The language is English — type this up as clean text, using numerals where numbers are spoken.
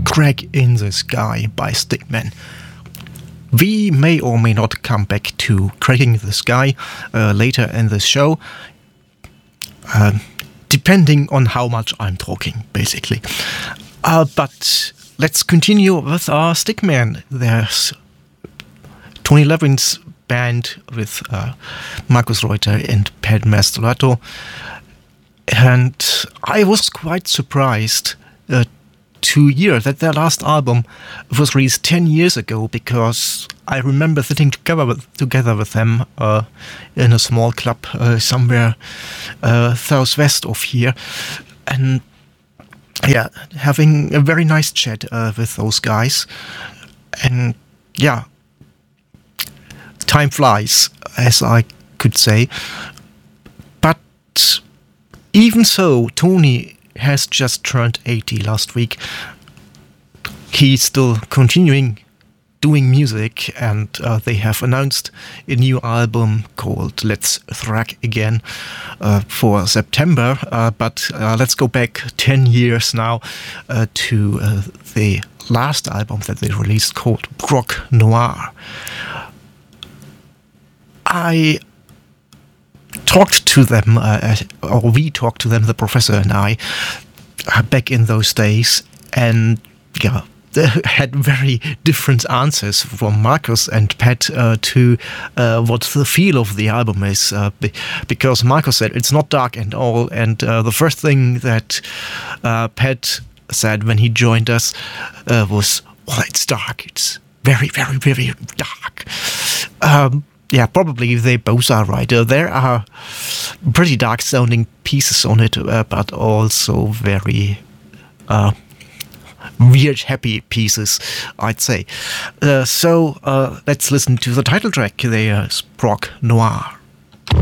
Crack in the Sky by Stickman. We may or may not come back to Cracking the Sky later in the show, depending on how much I'm talking, basically. But let's continue with our Stickman. There's Tony Levin's band with Markus Reuter and Pat Mastroianni. And I was quite surprised to hear that their last album was released 10 years ago, because I remember sitting together with them in a small club somewhere southwest of here, and yeah, having a very nice chat with those guys. And yeah, time flies, as I could say. But even so, Tony has just turned 80 last week. He's still continuing doing music, and they have announced a new album called Let's Thrack Again for September. But let's go back 10 years now to the last album that they released, called Brock Noir. I talked to them, or we talked to them, the professor and I, back in those days, and yeah, they had very different answers from Markus and Pat to what the feel of the album is, because Markus said it's not dark at all, and the first thing that Pat said when he joined us was, well, it's dark, it's very, very, very dark. Yeah, probably they both are right. There are pretty dark sounding pieces on it, but also very weird, happy pieces, I'd say. So let's listen to the title track. There's Brock Noir.